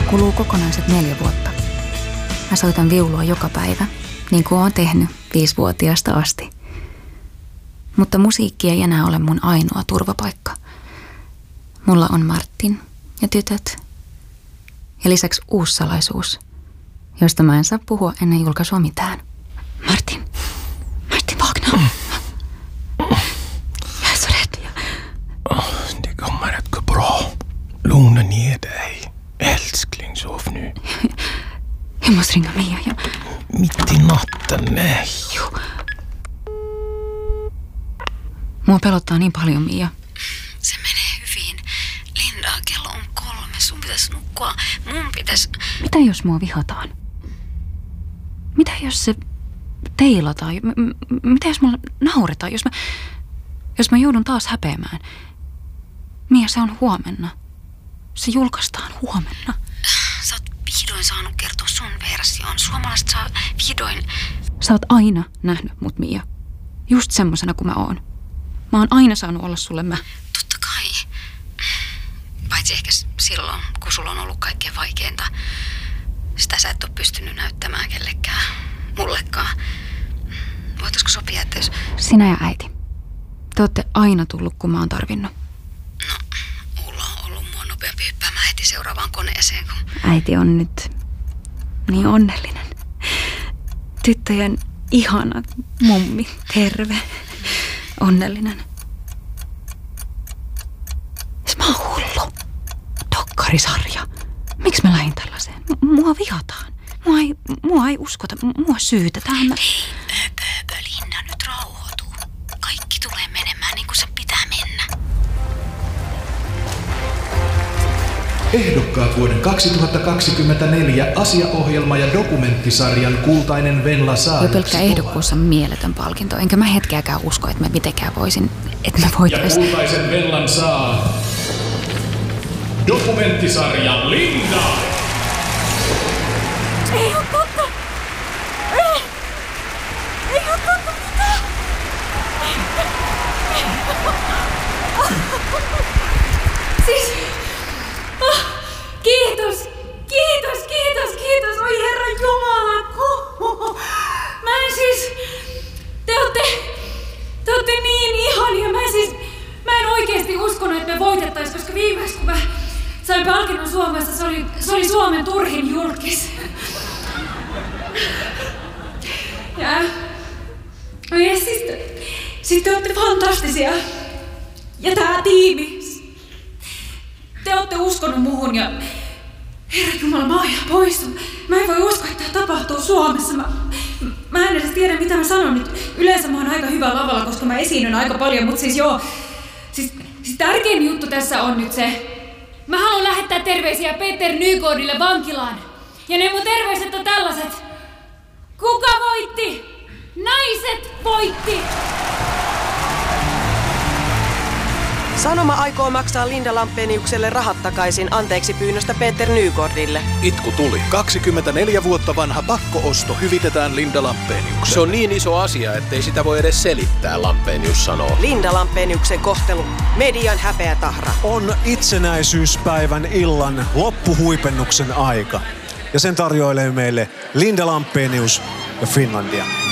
Kuluu kokonaiset 4 vuotta. Mä soitan viulua joka päivä, niin kuin oon tehnyt 5-vuotiaasta asti. Mutta musiikki ei enää ole mun ainoa turvapaikka. Mulla on Martin ja tytöt. Ja lisäksi uusi salaisuus, josta mä en saa puhua ennen julkaisua mitään. Martin vakna. Jag är så rädd. Det kommer att gå bra. Lugna ner dig. Älskling, sov nu. Jag måste ringa Mia. Mitt i natten, nej. Joo. Mua pelottaa niin paljon, Mia. Se menee hyvin. Linda, kello on 3. Sun pitäisi nukkua. Mun pitäisi... Mitä jos mua vihataan? Mitä jos se teilataan? Mitä jos mulla nauretaan? Jos mä joudun taas häpeämään? Mia, se on huomenna. Se julkaistaan huomenna. Sä oot vihdoin saanut kertoa sun version. Suomalaiset saa vihdoin... Sä oot aina nähnyt mut, Mia. Just semmosena kuin mä oon. Mä oon aina saanut olla sulle mä. Totta kai. Paitsi ehkä silloin, kun sulla on ollut kaikkein vaikeinta. Sitä sä et ole pystynyt näyttämään kellekään. Mullekaan. Voitaisko sopia, että jos... Sinä ja äiti. Te ootte aina tullut, kun mä oon tarvinnut. No, Ulla on ollut mua nopeampi hyppäämään heti seuraavaan koneeseen, kun... Äiti on nyt niin onnellinen. Tyttöjen ihana mummi, terve, onnellinen. Mä oon hullu. Dokkarisarja. Miksi mä lähdin tällaiseen? Mua vihataan. Mua ei uskota. Mua syytetään. Linda, nyt rauhoituu. Kaikki tulee menemään niin kuin se pitää mennä. Ehdokkaat vuoden 2024 asiaohjelma- ja dokumenttisarjan Kultainen Venla Jo pelkkä ehdokkuus on mieletön palkinto. Enkä mä hetkeäkään usko, että mä mitenkään voisin, että mä voitais. Ja Kultaisen Venlan saa dokumenttisarja Linda! Ei oo totta! Ei oo totta mitään! Siis... Kiitos! Oi Herra Jumala! Mä en siis... Te ootte niin ihania. Mä en oikeesti uskonut, että me voitettais, koska viimeksi kun mä sain palkinnon Suomessa, se oli Suomen turhin julkis. Ja siis te ootte fantastisia. Ja tää tiimi. Te ootte uskonut muhun ja... Herra Jumala, mä oon ihan poistunut. Mä en voi uskoa, että tää tapahtuu Suomessa. Mä en edes tiedä, mitä mä sanon nyt. Yleensä mä oon aika hyvä lavalla, koska mä esiinnyn aika paljon, mutta siis joo. Siis tärkein juttu tässä on nyt se. Mä haluan lähettää terveisiä Peter Nygårdille vankilaan. Ja ne mun terveiset on tällaiset. Kuka voitti? Naiset voitti! Sanoma aikoo maksaa Linda Lampeniukselle rahat takaisin anteeksi pyynnöstä Peter Nygårdille. Itku tuli. 24 vuotta vanha pakko-osto hyvitetään Linda Lampeniukselle. Se on niin iso asia, ettei sitä voi edes selittää, Lampenius sanoo. Linda Lampeniuksen kohtelu. Median häpeätahra. On itsenäisyyspäivän illan loppuhuipennuksen aika. Ja sen tarjoilee meille Linda Lampenius ja Finlandia.